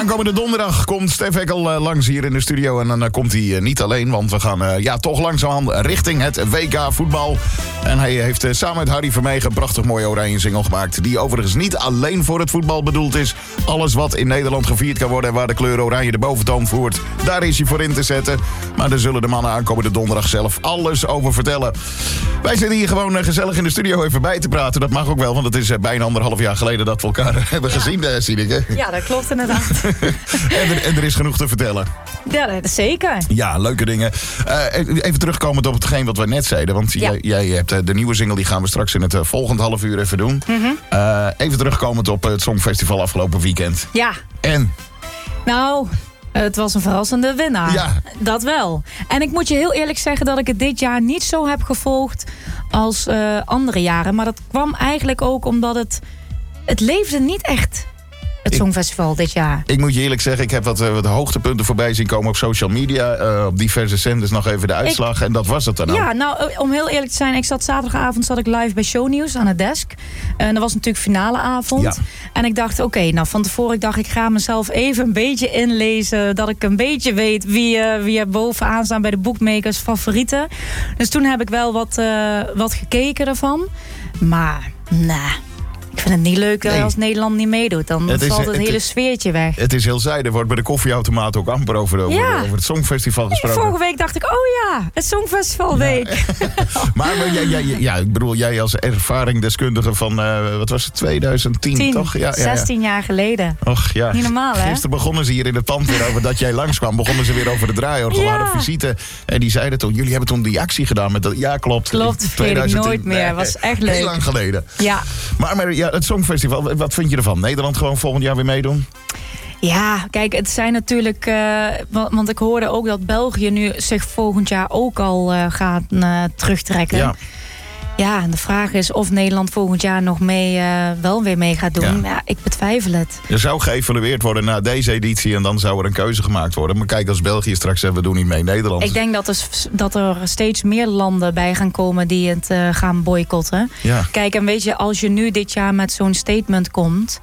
Aankomende donderdag komt Stef Ekkel langs hier in de studio. En dan komt hij niet alleen, want we gaan toch langzaam richting het WK voetbal. En hij heeft samen met Harry Vermegen een prachtig mooie oranje single gemaakt. Die overigens niet alleen voor het voetbal bedoeld is. Alles wat in Nederland gevierd kan worden en waar de kleur oranje de boventoon voert, daar is hij voor in te zetten. Maar daar zullen de mannen aankomende donderdag zelf alles over vertellen. Wij zitten hier gewoon gezellig in de studio even bij te praten. Dat mag ook wel, want het is bijna 1,5 jaar geleden dat we elkaar hebben gezien, Sineke. Ja, dat klopt inderdaad. en er is genoeg te vertellen. Ja, dat is zeker. Ja, leuke dingen. Even terugkomend op hetgeen wat we net zeiden. Want jij hebt de nieuwe single, die gaan we straks in het volgende half uur even doen. Mm-hmm. Even terugkomend op het Songfestival afgelopen weekend. Ja. En? Nou, het was een verrassende winnaar. Ja. Dat wel. En ik moet je heel eerlijk zeggen dat ik het dit jaar niet zo heb gevolgd als andere jaren. Maar dat kwam eigenlijk ook omdat het leefde niet echt. Het Songfestival dit jaar. Ik moet je eerlijk zeggen, ik heb wat hoogtepunten voorbij zien komen op social media. Op diverse zenders nog even de uitslag. En dat was het dan ook. Ja, nou, om heel eerlijk te zijn, zaterdagavond zat ik live bij Shownieuws aan het desk. En dat was natuurlijk finale avond. Ja. En ik dacht, van tevoren, ik ga mezelf even een beetje inlezen. Dat ik een beetje weet wie er bovenaan staan bij de bookmakers favorieten. Dus toen heb ik wel wat gekeken ervan. Maar, ik vind het niet leuk als Nederland niet meedoet. Dan valt het hele sfeertje weg. Het is heel zijde. Er wordt bij de koffieautomaat ook amper over het Songfestival gesproken. Vorige week dacht ik, het Songfestivalweek. Ja. Ik bedoel, jij als ervaringdeskundige van, wat was het, 2010 toch? Ja, 16 jaar geleden. Och, ja. Niet normaal, hè? Gisteren begonnen ze hier in het pand weer over dat jij langskwam. Begonnen ze weer over de draaiorgel, waren visite. En die zeiden toen, jullie hebben toen die actie gedaan met dat. Ja, klopt. Klopt, vergeet ik nooit meer. Was echt leuk. Heel lang geleden. Ja. Maar het Songfestival, wat vind je ervan? Nederland gewoon volgend jaar weer meedoen? Ja, kijk, het zijn natuurlijk... want ik hoorde ook dat België nu zich volgend jaar ook al gaat terugtrekken. Ja. Ja, en de vraag is of Nederland volgend jaar nog wel weer mee gaat doen. Ja, ik betwijfel het. Er zou geëvalueerd worden na deze editie en dan zou er een keuze gemaakt worden. Maar kijk, als België straks zegt, we doen niet mee in Nederland. Ik denk dat er steeds meer landen bij gaan komen die het gaan boycotten. Ja. Kijk, en weet je, als je nu dit jaar met zo'n statement komt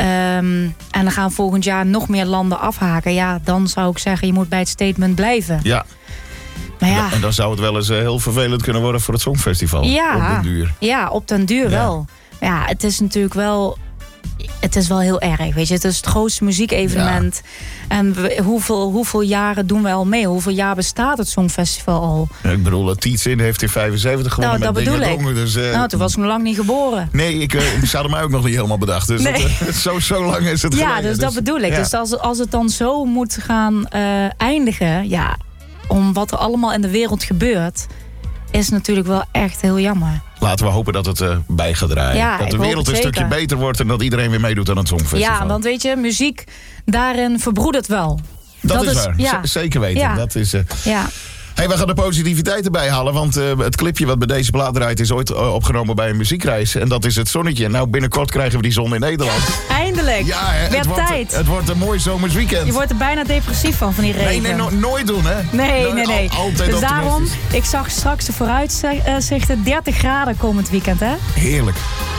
en dan gaan volgend jaar nog meer landen afhaken, dan zou ik zeggen, je moet bij het statement blijven. Ja. Maar ja. En dan zou het wel eens heel vervelend kunnen worden voor het Songfestival. Ja, op den duur. Ja, op den duur wel. Ja, het is natuurlijk wel... Het is wel heel erg, weet je. Het is het grootste muziekevenement. Ja. En hoeveel jaren doen we al mee? Hoeveel jaar bestaat het Songfestival al? Ja, ik bedoel, Tietzin heeft in 75 gewonnen met Dingen Dongen. Dus, toen was ik nog lang niet geboren. Nee, ik zou er mij ook nog niet helemaal bedacht. Dus zo lang is het geleden. Ja, dus dat bedoel ik. Ja. Dus als het dan zo moet gaan eindigen... om wat er allemaal in de wereld gebeurt, is natuurlijk wel echt heel jammer. Laten we hopen dat het bij gaat draaien. Ja, dat de wereld een stukje beter wordt en dat iedereen weer meedoet aan het Songfestival. Ja, want weet je, muziek, daarin verbroedert wel. Dat is waar, zeker weten. Ja. Dat is... Hey, we gaan de positiviteit erbij halen, want het clipje wat bij deze plaat draait is ooit opgenomen bij een muziekreis. En dat is het zonnetje. Nou, binnenkort krijgen we die zon in Nederland. Eindelijk. Ja, het wordt een mooi zomers weekend. Je wordt er bijna depressief van die regen. Nee, nooit doen, hè? Nee. Altijd dus daarom, ik zag straks de vooruitzichten 30 graden komend weekend, hè? Heerlijk.